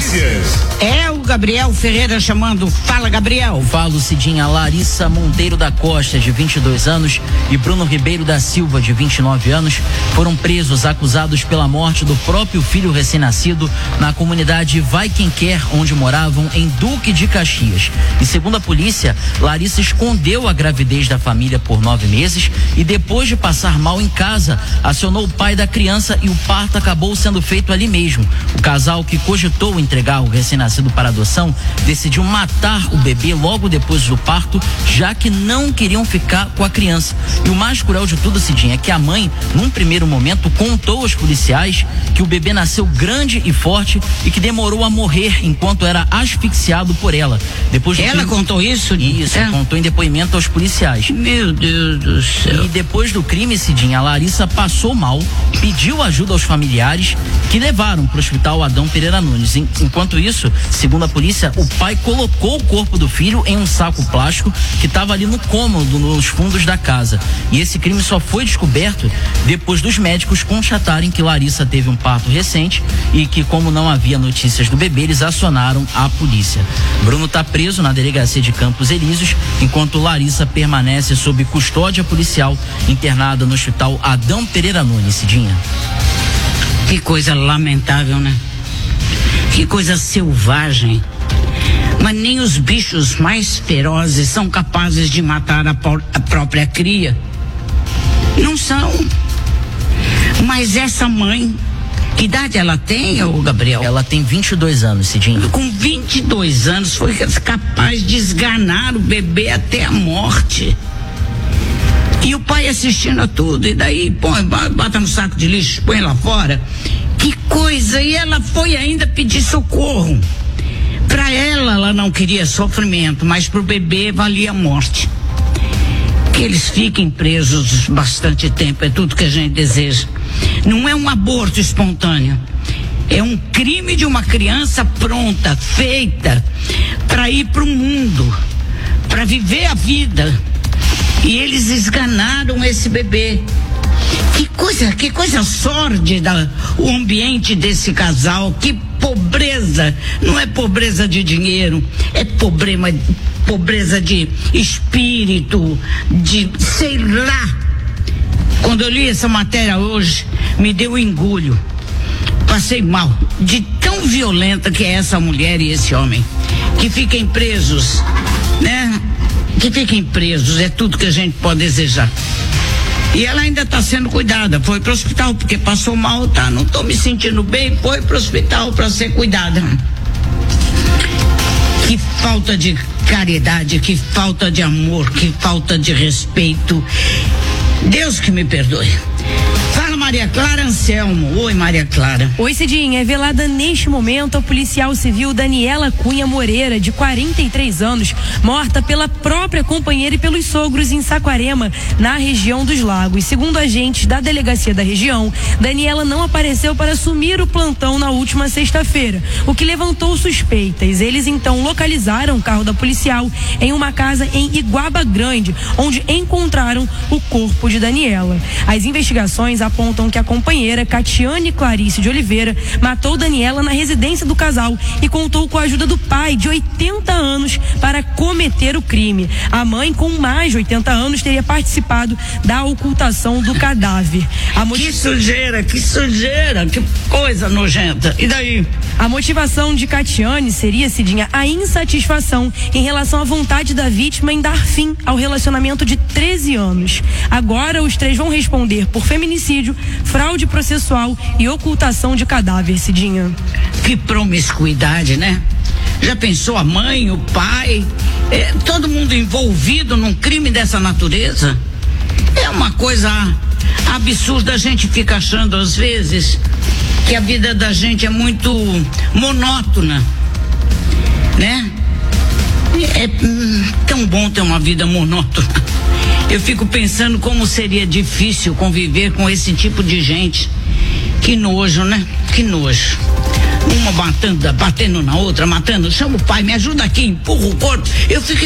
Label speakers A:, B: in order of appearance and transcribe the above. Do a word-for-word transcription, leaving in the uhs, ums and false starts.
A: notícias.
B: É o Gabriel Ferreira chamando. Fala, Gabriel.
C: Falo, Cidinha. Larissa Monteiro da Costa, de vinte e dois anos, e Bruno Ribeiro da Silva, de vinte e nove anos, foram presos acusados pela morte do próprio filho recém-nascido na comunidade Vai Quem Quer, onde moravam em Duque de Caxias. E segundo a polícia, Larissa escondeu a gravidez da família por nove meses e depois de passar mal em casa, acionou o pai da criança e o parto acabou sendo feito ali mesmo. O casal, que cogitou entregar o recém-nascido para adoção, decidiu matar o bebê logo depois do parto, já que não queriam ficar com a criança. E o mais cruel de tudo, Cidinha, é que a mãe, num primeiro momento, contou aos policiais que o bebê nasceu grande e forte e que demorou a morrer enquanto era asfixiado por ela. Depois
B: ela
C: crime...
B: contou isso?
C: Isso,
B: é?
C: contou em depoimento aos policiais.
B: Meu Deus do céu.
C: E depois do crime, Cidinha, a Larissa passou mal, pediu ajuda aos familiares, que levaram para o hospital Adão Pereira Nunes. Enquanto isso, segundo a polícia, o pai colocou o corpo do filho em um saco plástico que estava ali no cômodo, nos fundos da casa. E esse crime só foi descoberto depois dos médicos constatarem que Larissa teve um parto recente e que, como não havia notícias do bebê, eles acionaram a polícia. Bruno está preso na delegacia de Campos Elíseos, enquanto Larissa permanece sob custódia policial, internada no hospital Adão Pereira Nunes. Cidinha.
B: Que coisa lamentável, né? Que coisa selvagem. Mas nem os bichos mais ferozes são capazes de matar a, por, a própria cria. Não são. Mas essa mãe, que idade ela tem, ô Gabriel?
C: Ela tem vinte e dois anos, Cidinha.
B: Com vinte e dois anos foi capaz de esganar o bebê até a morte. E o pai assistindo a tudo, e daí põe, bota no saco de lixo, põe lá fora. Que coisa! E ela foi ainda pedir socorro. Para ela, ela não queria sofrimento, mas pro bebê valia a morte. Que eles fiquem presos bastante tempo, é tudo que a gente deseja. Não é um aborto espontâneo. É um crime de uma criança pronta, feita para ir pro mundo, para viver a vida. E eles esganaram esse bebê. Que coisa, que coisa sórdida o ambiente desse casal. Que pobreza. Não é pobreza de dinheiro, é pobreza, pobreza de espírito, de sei lá. Quando eu li essa matéria hoje, me deu engulho. Passei mal, de tão violenta que é essa mulher e esse homem. Que fiquem presos, né? Que fiquem presos, é tudo que a gente pode desejar. E ela ainda está sendo cuidada, foi pro hospital porque passou mal, tá? Não tô me sentindo bem, foi pro hospital para ser cuidada. Que falta de caridade, que falta de amor, que falta de respeito. Deus que me perdoe. Fala, Maria Clara Anselmo. Oi, Maria Clara.
D: Oi, Cidinha. É velada neste momento a policial civil Daniela Cunha Moreira, de quarenta e três anos, morta pela própria companheira e pelos sogros em Saquarema, na região dos Lagos. Segundo agentes da delegacia da região, Daniela não apareceu para assumir o plantão na última sexta-feira, o que levantou suspeitas. Eles então localizaram o carro da policial em uma casa em Iguaba Grande, onde encontraram o corpo de Daniela. As investigações apontam que a companheira, Catiane Clarice de Oliveira, matou Daniela na residência do casal e contou com a ajuda do pai, de oitenta anos, para cometer o crime. A mãe, com mais de oitenta anos, teria participado da ocultação do cadáver. A motiv...
B: Que sujeira, que sujeira, que coisa nojenta. E daí?
D: A motivação de Catiane seria, Cidinha, a insatisfação em relação à vontade da vítima em dar fim ao relacionamento de treze anos. Agora, os três vão responder por feminicídio, fraude processual e ocultação de cadáver, Cidinha.
B: Que promiscuidade, né? Já pensou a mãe, o pai, é, todo mundo envolvido num crime dessa natureza? É uma coisa absurda. A gente fica achando às vezes que a vida da gente é muito monótona, né? É hum, tão bom ter uma vida monótona. Eu fico pensando como seria difícil conviver com esse tipo de gente. Que nojo, né? Que nojo. Uma batendo, batendo na outra, matando. Chama o pai, me ajuda aqui, empurra o corpo. Eu fico